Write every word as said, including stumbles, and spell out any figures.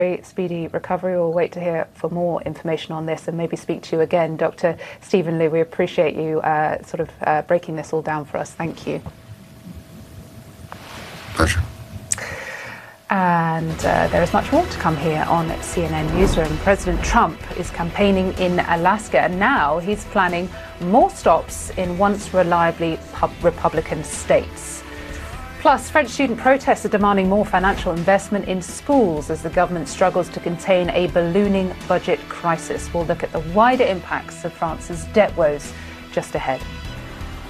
very speedy recovery. We'll wait to hear for more information on this and maybe speak to you again. Doctor Stephen Liu, we appreciate you uh, sort of uh, breaking this all down for us. Thank you. Pleasure. And uh, there is much more to come here on C N N Newsroom. President Trump is campaigning in Alaska, and now he's planning more stops in once reliably pub- Republican states. Plus, French student protests are demanding more financial investment in schools as the government struggles to contain a ballooning budget crisis. We'll look at the wider impacts of France's debt woes just ahead.